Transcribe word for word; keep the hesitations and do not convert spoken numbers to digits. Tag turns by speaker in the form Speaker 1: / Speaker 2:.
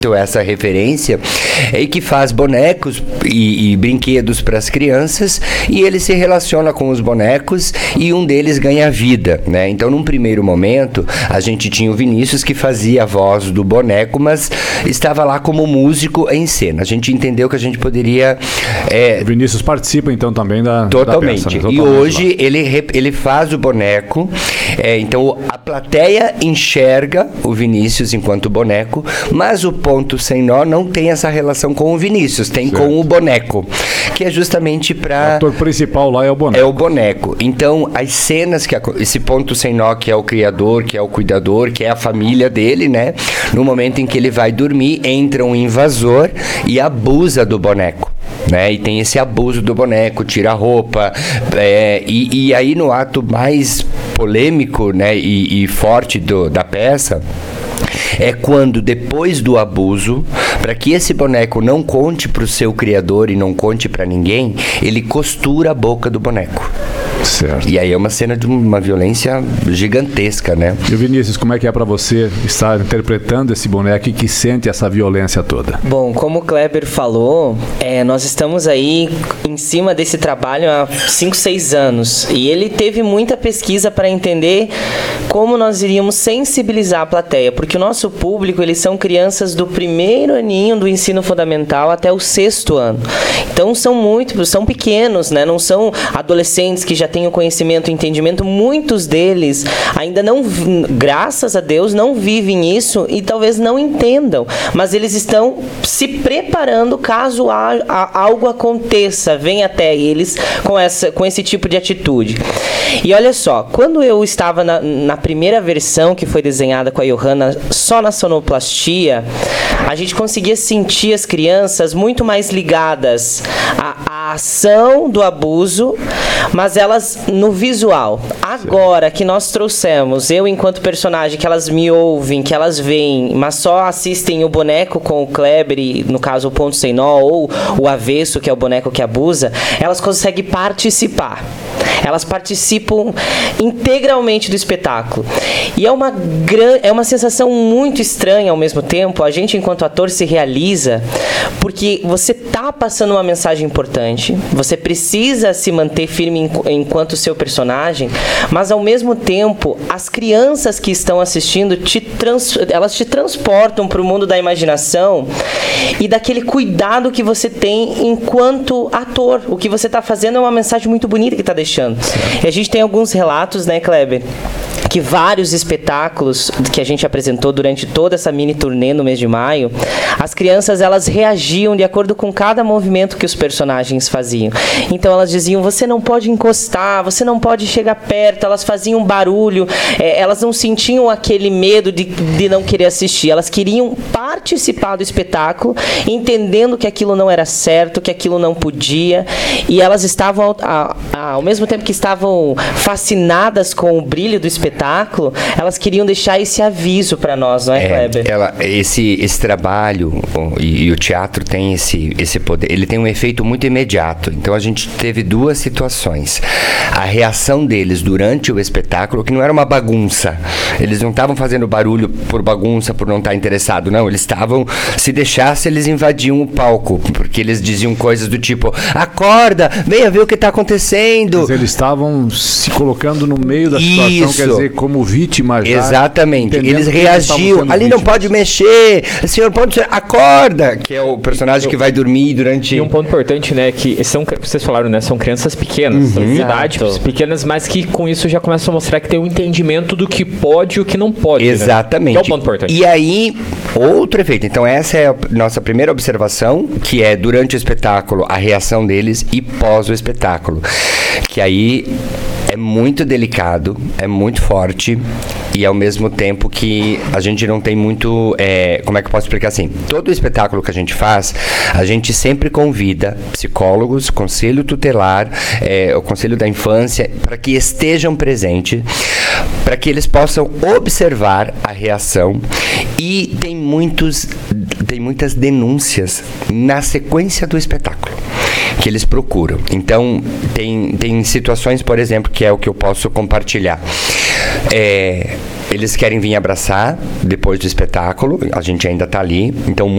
Speaker 1: essa referência, e que faz bonecos e, e brinquedos para as crianças, e ele se relaciona com os bonecos e um deles ganha vida, né? Então, num primeiro momento, a gente tinha o Vinícius que fazia a voz do boneco, mas estava lá como músico em cena. A gente entendeu que a gente poderia... É,
Speaker 2: o Vinícius participa, então, também da,
Speaker 1: totalmente.
Speaker 2: da peça. Né?
Speaker 1: Totalmente. E hoje ele, ele faz o boneco, é, então a plateia enxerga o Vinícius enquanto boneco, mas o ponto sem nó não tem essa relação com o Vinícius, tem certo. Com o boneco, que é justamente para...
Speaker 2: O ator principal lá é o boneco.
Speaker 1: É o boneco. Então, as cenas, que a, esse ponto sem nó, que é o criador, que é o cuidador, que é a família dele, né? No momento em que ele vai dormir, entra um invasor e abusa do boneco. Né? E tem esse abuso do boneco, tira a roupa, é, e, e aí no ato mais polêmico, né, e, e forte do, da peça, é quando, depois do abuso, para que esse boneco não conte para o seu criador e não conte para ninguém, ele costura a boca do boneco.
Speaker 2: Certo.
Speaker 1: E aí é uma cena de uma violência gigantesca, né?
Speaker 2: E Vinícius, como é que é para você estar interpretando esse boneco e que sente essa violência toda?
Speaker 3: Bom, como o Kleber falou, é, nós estamos aí em cima desse trabalho há cinco, seis anos. E ele teve muita pesquisa para entender como nós iríamos sensibilizar a plateia, porque o nosso público, eles são crianças do primeiro aninho do ensino fundamental até o sexto ano. Então são muito, são pequenos, né? Não são adolescentes que já têm o conhecimento e entendimento. Muitos deles ainda não, graças a Deus, não vivem isso e talvez não entendam, mas eles estão se preparando caso a, a, algo aconteça, venha até eles com, essa, com esse tipo de atitude. E olha só, quando eu estava na, na primeira versão que foi desenhada com a Johanna só na sonoplastia, a gente conseguia sentir as crianças muito mais ligadas à, à ação do abuso, mas elas no visual. Agora que nós trouxemos, eu enquanto personagem, que elas me ouvem, que elas veem, mas só assistem o boneco com o Kleber, e, no caso o ponto sem nó, ou o avesso, que é o boneco que abusa, elas conseguem participar. Elas participam integralmente do espetáculo. E é uma, gran... é uma sensação muito estranha ao mesmo tempo. A gente, enquanto ator, se realiza porque você está passando uma mensagem importante, você precisa se manter firme enquanto seu personagem, mas, ao mesmo tempo, as crianças que estão assistindo, te trans... elas te transportam para o mundo da imaginação e daquele cuidado que você tem enquanto ator. O que você está fazendo é uma mensagem muito bonita que está deixando. E a gente tem alguns relatos, né, Kleber? Que vários espetáculos que a gente apresentou durante toda essa mini turnê no mês de maio, as crianças, elas reagiam de acordo com cada movimento que os personagens faziam. Então elas diziam, você não pode encostar, você não pode chegar perto, elas faziam barulho, é, elas não sentiam aquele medo de, de não querer assistir, elas queriam participar do espetáculo, entendendo que aquilo não era certo, que aquilo não podia, e elas estavam, ao, ao, ao mesmo tempo que estavam fascinadas com o brilho do espetáculo, elas queriam deixar esse aviso para nós, não é,
Speaker 1: é
Speaker 3: Kleber?
Speaker 1: Ela, esse, esse trabalho, e, e o teatro tem esse, esse poder, ele tem um efeito muito imediato. Então a gente teve duas situações. A reação deles durante o espetáculo, que não era uma bagunça. Eles não estavam fazendo barulho por bagunça, por não estar interessado, não. Eles estavam, se deixasse, eles invadiam o palco, porque eles diziam coisas do tipo, acorda, venha ver o que está acontecendo.
Speaker 2: Mas eles estavam se colocando no meio da situação,
Speaker 1: Isso.
Speaker 2: quer dizer, como vítima já.
Speaker 1: Exatamente, eles reagiam, ali não pode mexer, senhor pode acorda, que é o personagem que vai dormir durante...
Speaker 4: E um ponto importante, né, que são, vocês falaram, né, são crianças pequenas,
Speaker 1: uhum.
Speaker 4: de idade pequenas, mas que com isso já começam a mostrar que tem um entendimento do que pode e o que não pode.
Speaker 1: Exatamente.
Speaker 4: Né? Que é o ponto importante.
Speaker 1: E aí, outro efeito, então essa é a nossa primeira observação, que é durante o espetáculo, a reação deles, e pós o espetáculo, que aí é muito delicado, é muito forte, e ao mesmo tempo que a gente não tem muito, é, como é que eu posso explicar assim, todo o espetáculo que a gente faz, a gente sempre convida psicólogos, conselho tutelar, é, o conselho da infância, para que estejam presentes, para que eles possam observar a reação, e tem muitos, tem muitas denúncias na sequência do espetáculo que eles procuram. Então, tem, tem situações, por exemplo, que é o que eu posso compartilhar. É, eles querem vir abraçar depois do espetáculo, a gente ainda está ali, então